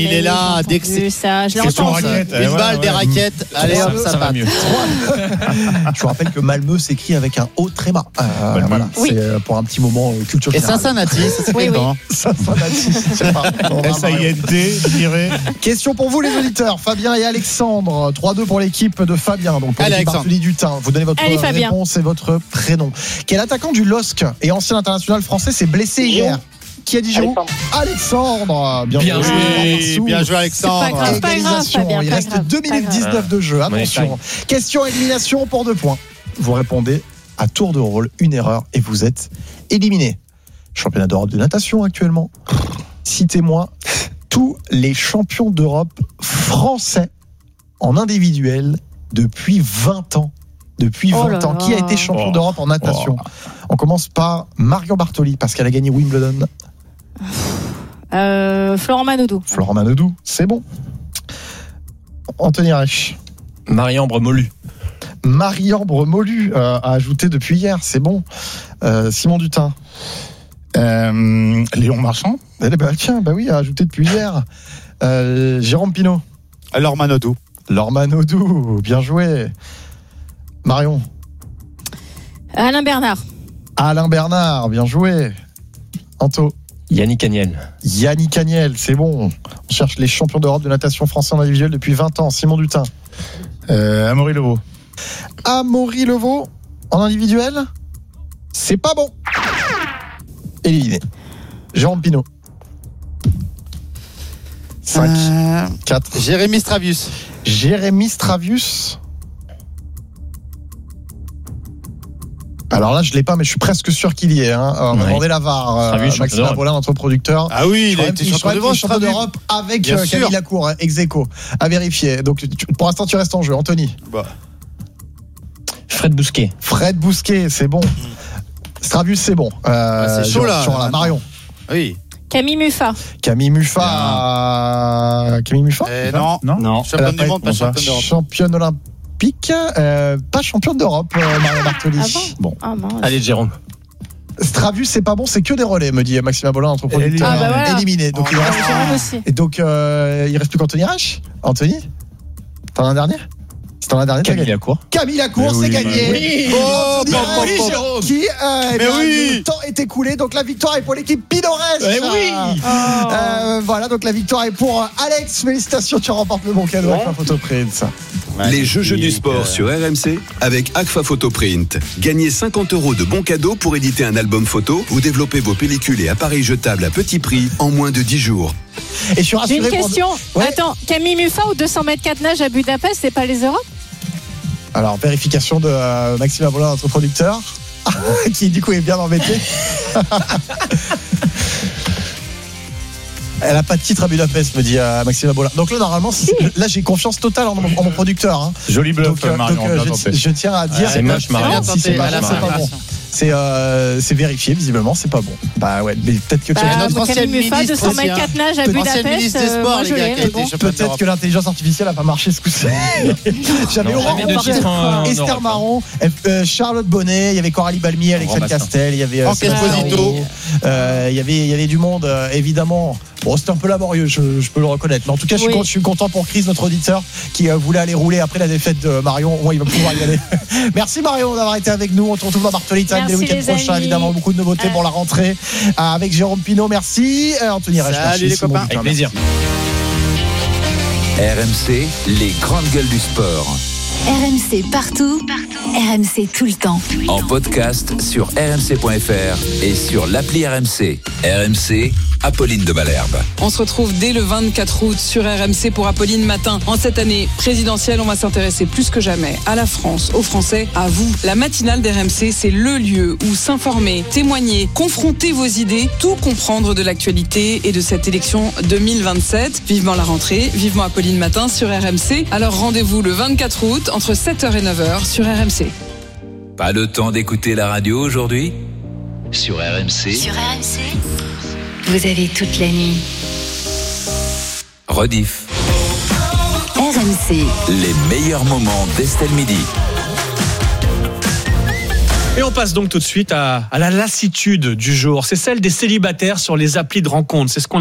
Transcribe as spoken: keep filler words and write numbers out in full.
il mais est là. j'ai Dès que entendu c'est ça, je l'ai Question entendu. raquette. une Ouais, balle, ouais, des ouais. raquettes, allez Ça, hop, ça, ça va passe. mieux. Je vous rappelle que Malmö s'écrit avec un O tréma. Euh, Malmö. voilà, Oui. c'est euh, pour un petit moment euh, culture Et générale. Cincinnati, ça s'écrit Oui, oui. comment? Cincinnati, je sais pas. On va S A I N T, tiré. Question pour vous les auditeurs, Fabien et Alexandre. trois deux pour l'équipe de Fabien. Donc pour Allez, l'équipe Alexandre. Bartoli Dutin. Vous donnez votre Allez, Fabien. réponse et votre prénom. Quel attaquant du L O S C et ancien international français s'est blessé hier? Qui a dit Giroud? Alexandre. Bien, Bien joué. Oui, bien joué, C'est pas Alexandre. grave, pas grave, Égalisation. Fabien, Il pas reste grave, deux pas minutes grave. dix-neuf de jeu. Ouais, Attention. Question élimination pour deux points. Vous répondez à tour de rôle, une erreur et vous êtes éliminé. Championnat d'Europe de natation actuellement. Citez-moi tous les champions d'Europe français en individuel depuis vingt ans. Depuis Oh vingt là ans. Qui a là. été champion Oh. d'Europe en natation? Oh. On commence par Marion Bartoli parce qu'elle a gagné Wimbledon. Euh, Florent Manodou. Florent Manodou, c'est bon. Anthony Reich. Marie-Ambre Molu. Marie-Ambre Molu euh, a ajouté depuis hier, c'est bon. Euh, Simon Dutin. Euh, Léon Marchand. Eh ben, tiens, bah oui, a ajouté depuis hier. Euh, Jérôme Pinault. Alors Manodou. Laure Manodou, bien joué. Marion. Alain Bernard. Alain Bernard, bien joué. Anto. Yannick Agnel. Yannick Agnel, c'est bon. On cherche les champions d'Europe de natation français en individuel depuis vingt ans. Simon Dutin. Euh, Amaury Levaux. Amaury Levaux, en individuel, c'est pas bon. Éliminé. Jérôme Pinault. cinq, Euh, quatre. Jérémy Stravius. Jérémy Stravius. Alors là, je l'ai pas, mais je suis presque sûr qu'il y est. Hein. On va Ouais. demander la V A R. euh, Stravius, champion Maxime d'Europe. Abolin, notre producteur. Ah oui, il Je a crois été même- je crois champion même d'Europe. qu'il est champion Stravius. d'Europe avec Bien euh, sûr. Camille Lacour, hein, ex aequo, à vérifier. Donc tu- pour l'instant, tu restes en jeu. Anthony. Bah. Fred Bousquet. Fred Bousquet, c'est bon. Stravius, c'est bon. Euh, Ah, c'est chaud, là. sur la Marion. Oui. Camille Muffat. Camille Muffat. Camille Muffat. Eh non. Non. Elle a Championne pas du monde, été- pas championne d'Europe. Championne olympique, euh, pas championne d'Europe, euh, Marion Bartoli. Ah bon Ah mince. Allez, Jérôme. Stravius, c'est pas bon, c'est que des relais, me dit Maxime Abolin, notre producteur. Ah, bah voilà. Éliminé. Donc, il Ah. reste, Jérôme aussi. et donc euh, il reste plus qu'Anthony Reich. Anthony, t'en as un dernier? C'est un dernier. t'as Camille gagné. Lacour. Camille Lacour, Mais c'est oui, gagné. oui. Oh, Anthony bon, Reich, bon, bon. qui euh, eh Mais bien, oui. le temps est écoulé, donc la victoire est pour l'équipe Pidores. Eh oui. Oh. Euh, voilà, donc la victoire est pour euh, Alex. Félicitations, tu remportes le bon cadeau avec la photo print. Les jeux jeux du sport sur R M C avec Agfa Photoprint. Gagnez cinquante euros de bons cadeaux pour éditer un album photo ou développer vos pellicules et appareils jetables à petit prix en moins de dix jours. Et je suis J'ai rassuré une pour- question. Ouais. Attends, Camille Muffat au deux cents mètres quatre nage à Budapest, c'est pas les Europes? Alors, vérification de euh, Maxime Abolin, notre producteur, qui du coup est bien embêté. Elle a pas de titre à Budapest, me dit euh, Maxime Abolin. Donc là, normalement, c'est- là, j'ai confiance totale en mon, en mon producteur. Hein. Joli bluff, Donc, euh, Marion. donc, euh, bien je, tenté. je tiens à dire. c'est moche, Marion. Non, si, c'est pas, Elle a bon, c'est tenté, pas bon. elle a C'est euh, c'est vérifié, visiblement, c'est pas bon. Bah ouais, mais peut-être que Bah, notre moi, ancienne Camille Muffat, ministre deux cents mètres aussi, hein. quatre nage à Ancienne Ancienne Budapest. ministre des euh, Sports, moi, les je gars, l'ai, qui a mais été bon. championne Peut-être d'Europe. que l'intelligence artificielle a pas marché ce coup-ci. J'avais Non, Aurore combien de Barrère, titres en Esther Europe, hein. Marron, euh, Charlotte Bonnet, il y avait Coralie Balmy, Alexandre Grand bassin. Castel, il y avait euh, Franck Sébastien Esposito. Roux, euh, il y avait il y avait du monde euh, évidemment. Bon, c'était un peu laborieux, je, je peux le reconnaître. Mais en tout cas, je suis, Oui. con- je suis content pour Chris, notre auditeur, qui euh, voulait aller rouler après la défaite de Marion. Au moins, il va pouvoir y aller. Merci Marion d'avoir été avec nous. On se retrouve dans Bartoli Time dès le Merci, week-end les prochain. amis. Évidemment, beaucoup de nouveautés Euh. pour la rentrée euh, avec Jérôme Pinault. Merci. Euh, Anthony Reich, Salut merci. les Simon copains. Dutin, Avec plaisir. R M C, les grandes gueules du sport. R M C partout, partout. R M C tout le temps. En podcast sur r m c point f r et sur l'appli R M C. R M C, Apolline de Malherbe. On se retrouve dès le vingt-quatre août sur R M C pour Apolline Matin. En cette année présidentielle, on va s'intéresser plus que jamais à la France, aux Français, à vous. La matinale d'R M C, c'est le lieu où s'informer, témoigner, confronter vos idées, tout comprendre de l'actualité et de cette élection deux mille vingt-sept. Vivement la rentrée, vivement Apolline Matin sur R M C. Alors rendez-vous le vingt-quatre août entre sept heures et neuf heures sur R M C. Pas le temps d'écouter la radio aujourd'hui? Sur R M C, Sur R M C, vous avez toute la nuit. rediff. R M C, Les meilleurs moments d'Estelle Midi. Et on passe donc tout de suite à, à la lassitude du jour. C'est celle des célibataires sur les applis de rencontres. C'est ce qu'on